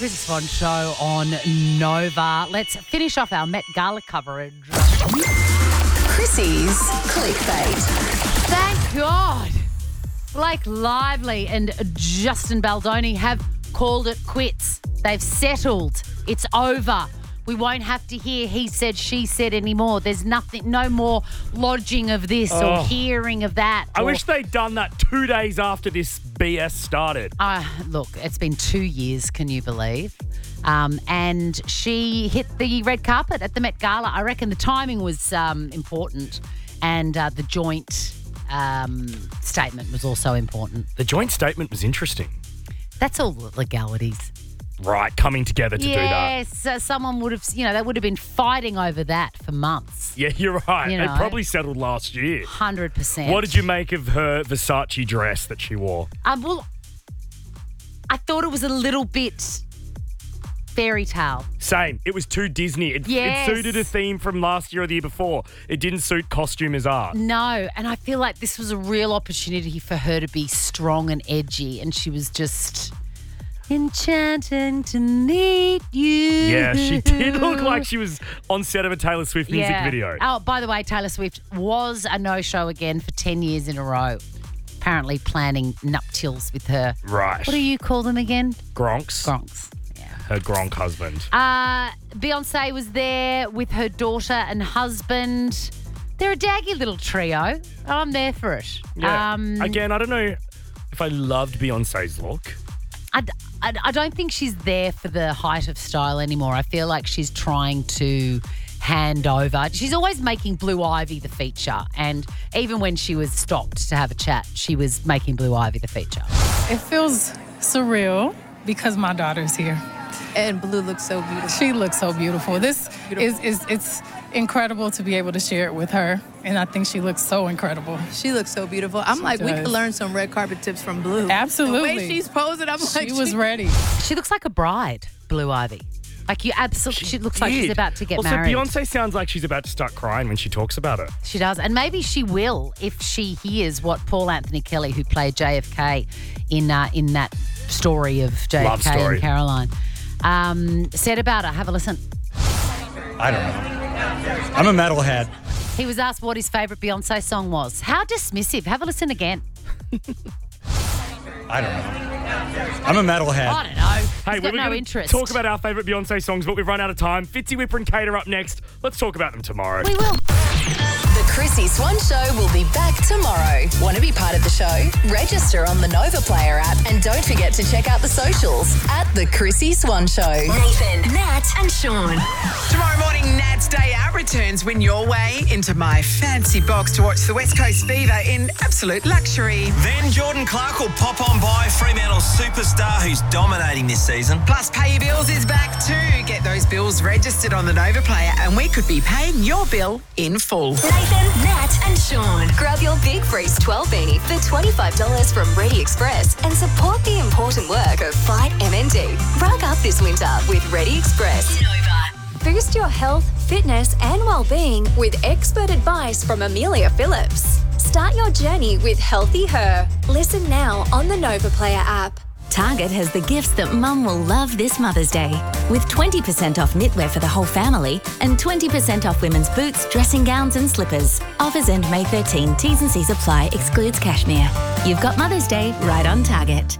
Chrissy Swan Show on Nova. Let's finish off our Met Gala coverage. Chrissy's Clickbait. Thank God. Blake Lively and Justin Baldoni have called it quits. They've settled. It's over. We won't have to hear he said, she said anymore. There's nothing, no more lodging of this or hearing of that. I wish they'd done that 2 days after this BS started. Look, it's been 2 years, can you believe? And she hit the red carpet at the Met Gala. I reckon the timing was important, and the joint statement was also important. The joint statement was interesting. That's all the legalities. Right, coming together to do that. Yes, someone would have, they would have been fighting over that for months. Yeah, you're right. They probably settled last year. 100%. What did you make of her Versace dress that she wore? Well, I thought it was a little bit fairy tale. Same. It was too Disney. It suited a theme from last year or the year before. It didn't suit costumers' art. No, and I feel like this was a real opportunity for her to be strong and edgy, and she was just enchanting to meet you. Yeah, she did look like she was on set of a Taylor Swift music video. Oh, by the way, Taylor Swift was a no-show again for 10 years in a row. Apparently planning nuptials with her. Right. What do you call them again? Gronks. Gronks. Yeah. Her Gronk husband. Beyonce was there with her daughter and husband. They're a daggy little trio. I'm there for it. Yeah. Again, I don't know if I loved Beyonce's look. I don't think she's there for the height of style anymore. I feel like she's trying to hand over. She's always making Blue Ivy the feature. And even when she was stopped to have a chat, she was making Blue Ivy the feature. It feels surreal because my daughter's here. And Blue looks so beautiful. She looks so beautiful. This is it's incredible to be able to share it with her. And I think she looks so incredible. She looks so beautiful. We could learn some red carpet tips from Blue. Absolutely. The way she's posing, she was ready. She looks like a bride, Blue Ivy. Like you absolutely, she looks like she's about to get married. Also, Beyonce sounds like she's about to start crying when she talks about it. She does. And maybe she will if she hears what Paul Anthony Kelly, who played JFK in that story of JFK and Caroline, said about her. Have a listen. I don't know. I'm a metalhead. He was asked what his favourite Beyonce song was. How dismissive. Have a listen again. I don't know. I'm a metalhead. I don't know. Hey, we're going to talk about our favourite Beyonce songs, but we've run out of time. Fitzy, Whipper and Kate are up next. Let's talk about them tomorrow. We will. The Chrissy Swan Show will be back tomorrow. Want to be part of the show? Register on the Nova Player app and don't forget to check out the socials at The Chrissy Swan Show. Nathan, Nat and Sean. Tomorrow morning, Nat's Day Out returns. Win your way into my fancy box to watch the West Coast Fever in absolute luxury. Then Jordan Clark will pop on by, Fremantle's superstar who's dominating this season. Plus, Pay Your Bills is back too. Get those bills registered on the Nova Player and we could be paying your bill in full. Nathan, Nat and Sean. Grab your Big Freeze 12 beanie for $25 from Ready Express and support the important work of Fight MND. Rug up this winter with Ready Express. Nova. Boost your health, fitness and well-being with expert advice from Amelia Phillips. Start your journey with Healthy Her. Listen now on the Nova Player app. Target has the gifts that Mum will love this Mother's Day. With 20% off knitwear for the whole family and 20% off women's boots, dressing gowns and slippers. Offers end May 13. T's and C's apply. Excludes cashmere. You've got Mother's Day right on Target.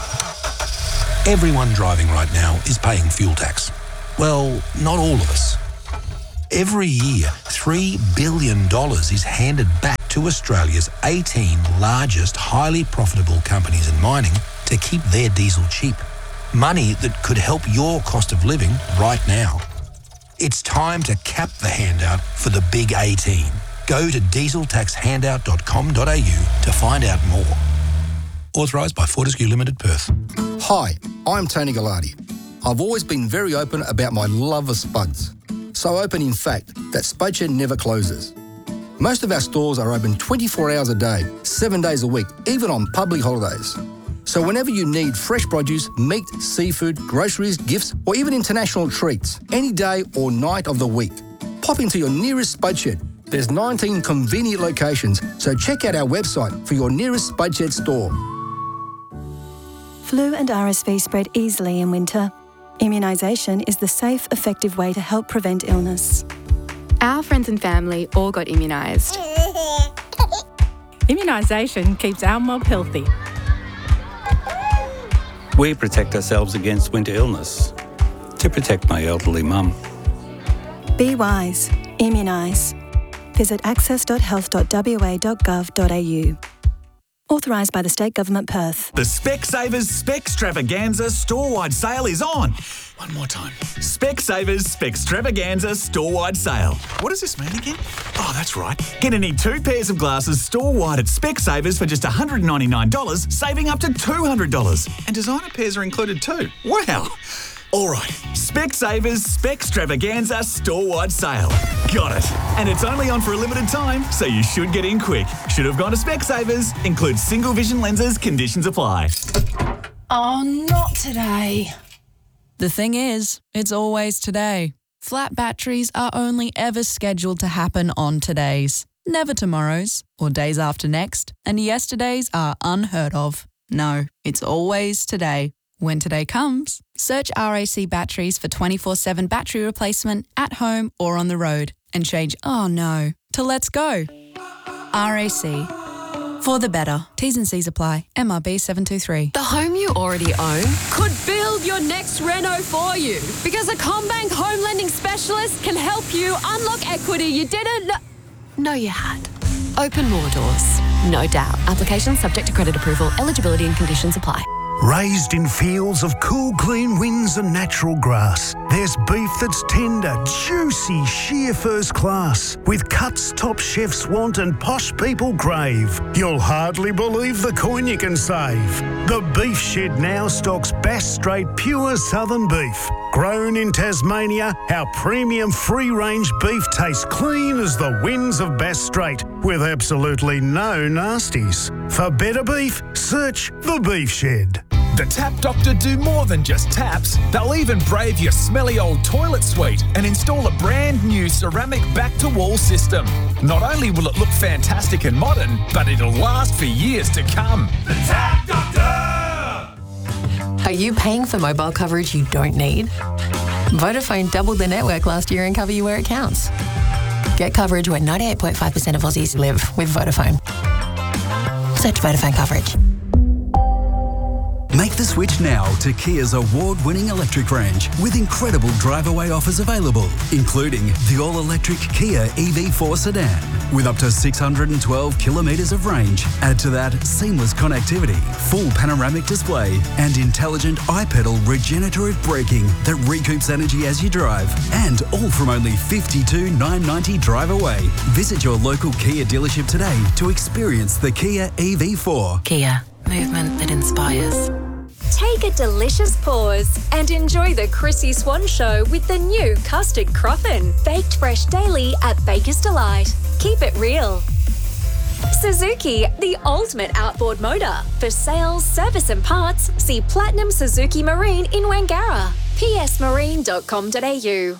Everyone driving right now is paying fuel tax. Well, not all of us. Every year, $3 billion is handed back to Australia's 18 largest highly profitable companies in mining to keep their diesel cheap. Money that could help your cost of living right now. It's time to cap the handout for the big 18. Go to dieseltaxhandout.com.au to find out more. Authorised by Fortescue Limited, Perth. Hi, I'm Tony Gallardi. I've always been very open about my love of spuds. So open, in fact, that Spudshed never closes. Most of our stores are open 24 hours a day, 7 days a week, even on public holidays. So whenever you need fresh produce, meat, seafood, groceries, gifts, or even international treats, any day or night of the week, pop into your nearest Spudshed. There's 19 convenient locations, so check out our website for your nearest Spudshed store. Flu and RSV spread easily in winter. Immunisation is the safe, effective way to help prevent illness. Our friends and family all got immunised. Immunisation keeps our mob healthy. We protect ourselves against winter illness to protect my elderly mum. Be wise. Immunise. Visit access.health.wa.gov.au. Authorised by the State Government, Perth. The Specsavers Specstravaganza store-wide sale is on. One more time. Specsavers Specstravaganza store-wide sale. What does this mean again? Oh, that's right. Get any 2 pairs of glasses store-wide at Specsavers for just $199, saving up to $200. And designer pairs are included too. Wow. All right, Specsavers Specstravaganza store-wide sale. Got it. And it's only on for a limited time, so you should get in quick. Should have gone to Specsavers. Includes single vision lenses. Conditions apply. Oh, not today. The thing is, it's always today. Flat batteries are only ever scheduled to happen on todays, never tomorrows or days after next, and yesterdays are unheard of. No, it's always today. When today comes, search RAC Batteries for 24/7 battery replacement at home or on the road and change "oh no" to "let's go." RAC. For the better. T's and C's apply. MRB 723. The home you already own could build your next reno for you, because a CommBank home lending specialist can help you unlock equity you didn't know you had. Open more doors. No doubt. Application subject to credit approval. Eligibility and conditions apply. Raised in fields of cool, clean winds and natural grass, there's beef that's tender, juicy, sheer first class, with cuts top chefs want and posh people crave. You'll hardly believe the coin you can save. The Beef Shed now stocks Bass Strait pure southern beef. Grown in Tasmania, our premium free-range beef tastes clean as the winds of Bass Strait, with absolutely no nasties. For better beef, search The Beef Shed. The Tap Doctor do more than just taps. They'll even brave your smelly old toilet suite and install a brand new ceramic back-to-wall system. Not only will it look fantastic and modern, but it'll last for years to come. The Tap Doctor! Are you paying for mobile coverage you don't need? Vodafone doubled their network last year and cover you where it counts. Get coverage where 98.5% of Aussies live with Vodafone. Search Vodafone coverage. Make the switch now to Kia's award-winning electric range with incredible drive-away offers available, including the all-electric Kia EV4 sedan with up to 612 kilometres of range. Add to that seamless connectivity, full panoramic display and intelligent iPedal regenerative braking that recoups energy as you drive, and all from only $52,990 drive away. Visit your local Kia dealership today to experience the Kia EV4. Kia, movement that inspires. Take a delicious pause and enjoy the Chrissy Swan Show with the new custard croffin, baked fresh daily at Baker's Delight. Keep it real. Suzuki, the ultimate outboard motor. For sales, service and parts, see Platinum Suzuki Marine in Wangara. psmarine.com.au.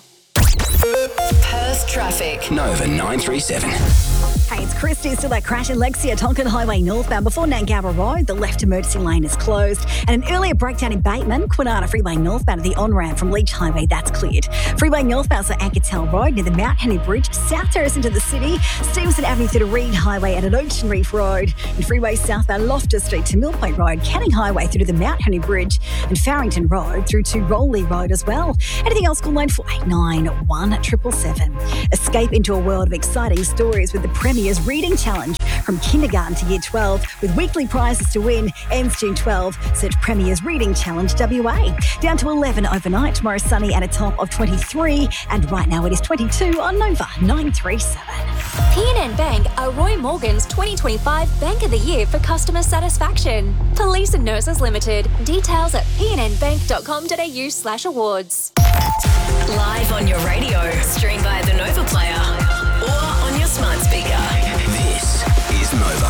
Perth traffic. Nova 937. Hey, it's Christy. Still that crash in Lexia, Tonkin Highway northbound before Nangara Road. The left emergency lane is closed. And an earlier breakdown in Bateman, Kwinana Freeway northbound at the on-ramp from Leach Highway, that's cleared. Freeway northbound at Ankertel Road near the Mount Henry Bridge, South Terrace into the city, Stevenson Avenue through to Reed Highway and at Ocean Reef Road. And freeway southbound Loftus Street to Mill Point Road, Canning Highway through to the Mount Henry Bridge and Farrington Road through to Rowley Road as well. Anything else, call line 4891 777. Escape into a world of exciting stories with the Premier's Reading Challenge from kindergarten to year 12 with weekly prizes to win. Ends June 12. Search Premier's Reading Challenge WA. Down to 11 overnight. Tomorrow sunny and a top of 23. And right now it is 22 on Nova 937. PNN Bank are Roy Morgan's 2025 Bank of the Year for customer satisfaction. Police and Nurses Limited. Details at pnnbank.com.au/awards. Live on your radio, stream via the Nova Player or on your smart speaker. This is Nova.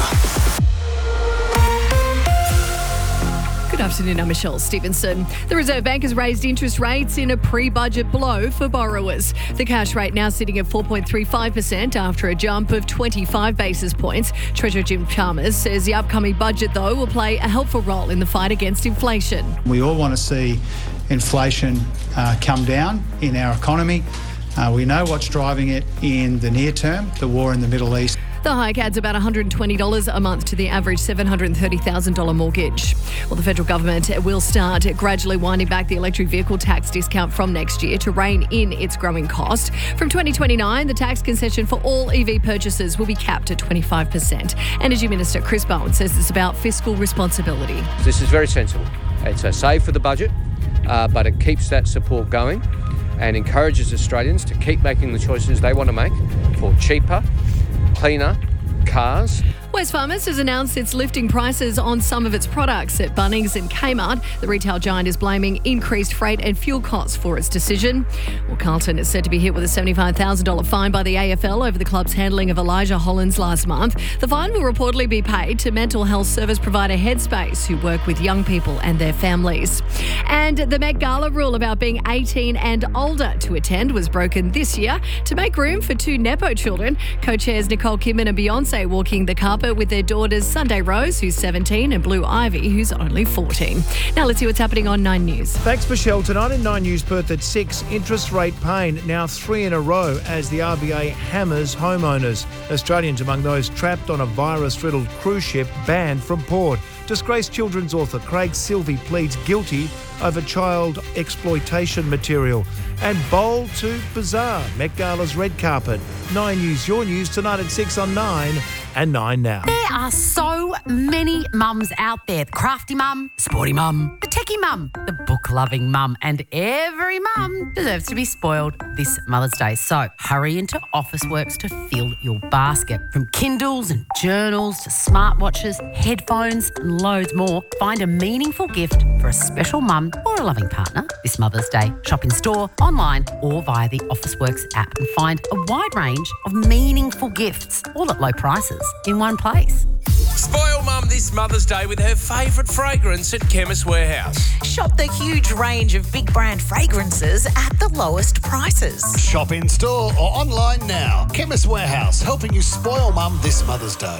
Good afternoon, I'm Michelle Stevenson. The Reserve Bank has raised interest rates in a pre-budget blow for borrowers. The cash rate now sitting at 4.35% after a jump of 25 basis points. Treasurer Jim Chalmers says the upcoming budget, though, will play a helpful role in the fight against inflation. We all want to see inflation come down in our economy. We know what's driving it in the near term, the war in the Middle East. The hike adds about $120 a month to the average $730,000 mortgage. Well, the federal government will start gradually winding back the electric vehicle tax discount from next year to rein in its growing cost. From 2029, the tax concession for all EV purchases will be capped at 25%. Energy Minister Chris Bowen says it's about fiscal responsibility. This is very sensible. It's a save for the budget, but it keeps that support going and encourages Australians to keep making the choices they want to make for cheaper, cleaner cars. Wesfarmers has announced it's lifting prices on some of its products at Bunnings and Kmart. The retail giant is blaming increased freight and fuel costs for its decision. Well, Carlton is said to be hit with a $75,000 fine by the AFL over the club's handling of Elijah Hollins last month. The fine will reportedly be paid to mental health service provider Headspace, who work with young people and their families. And the Met Gala rule about being 18 and older to attend was broken this year to make room for two Nepo children. Co-chairs Nicole Kidman and Beyonce walking the carpet with their daughters Sunday Rose, who's 17, and Blue Ivy, who's only 14. Now let's see what's happening on 9 News. Thanks, Michelle. Tonight in 9 News, Perth at 6, interest rate pain, now 3 in a row as the RBA hammers homeowners. Australians among those trapped on a virus-riddled cruise ship banned from port. Disgraced children's author Craig Silvey pleads guilty over child exploitation material. And bold to bizarre, Met Gala's red carpet. 9 News, your news tonight at 6 on 9 and 9 now. There are so many mums out there. The crafty mum, sporty mum, the techie mum, the book-loving mum, and every mum deserves to be spoiled this Mother's Day. So hurry into Officeworks to fill your basket. From Kindles and journals to smartwatches, headphones and loads more, find a meaningful gift for a special mum or a loving partner this Mother's Day. Shop in store, online or via the Officeworks app and find a wide range of meaningful gifts, all at low prices in one place. Spoil Mum this Mother's Day with her favourite fragrance at Chemist Warehouse. Shop the huge range of big brand fragrances at the lowest prices. Shop in store or online now. Chemist Warehouse, helping you spoil Mum this Mother's Day.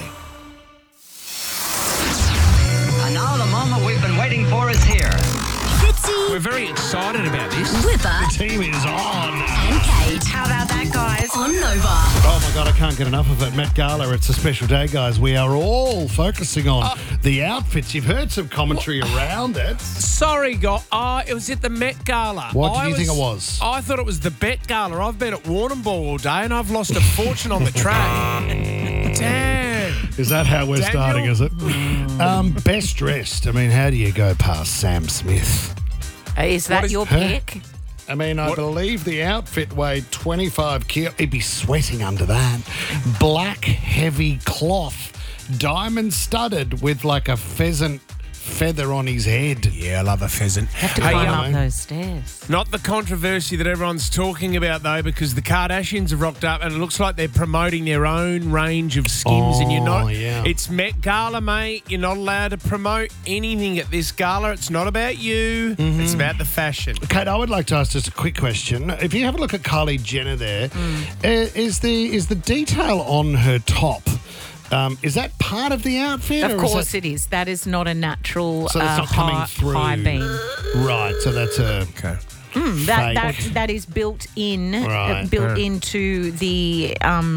And now the moment we've been waiting for is here. Fitzy. We're very excited about this. Whipper. The team is on. And Kate. How about that, guys? On Nova. Oh my God, I can't get enough of it. Met Gala, it's a special day, guys. We are all focusing on the outfits. You've heard some commentary around it. Sorry, it was at the Met Gala. What did you think it was? I thought it was the Bet Gala. I've been at Warrnambool all day and I've lost a fortune on the track. Damn. Is that how we're starting, is it? Best dressed. I mean, how do you go past Sam Smith? Is that your pick? I mean, I believe the outfit weighed 25 kilos. He'd be sweating under that. Black, heavy cloth, diamond studded with like a pheasant feather on his head. Yeah, I love a pheasant. Have to climb up those stairs. Not the controversy that everyone's talking about, though, because the Kardashians have rocked up and it looks like they're promoting their own range of skims. And you're not. Yeah. It's Met Gala, mate. You're not allowed to promote anything at this gala. It's not about you. Mm-hmm. It's about the fashion. Kate, I would like to ask just a quick question. If you have a look at Kylie Jenner there, is the detail on her top, is that part of the outfit? Of course it is. That is not a natural so that's not coming through. high beam. Right, so that's a... Okay. That is built in, into the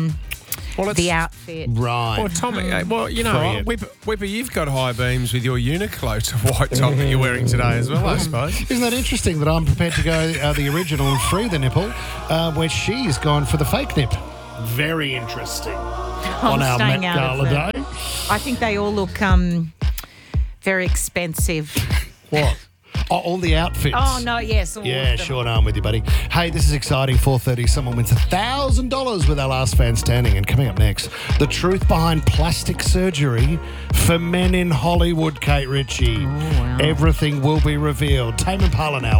the outfit. Right. Well, Tommy, you know, Whipper, you've got high beams with your Uniqlo white top that you're wearing today as well, I suppose. Isn't that interesting that I'm prepared to go the original and free the nipple, where she's gone for the fake nip? Very interesting. On our Met Gala day. I think they all look very expensive. What? All the outfits. Oh, no, yes. Yeah, sure, no, I'm with you, buddy. Hey, this is exciting. 4:30, someone wins $1,000 with our last fan standing. And coming up next, the truth behind plastic surgery for men in Hollywood, Kate Ritchie. Oh, wow. Everything will be revealed. Tame Impala now.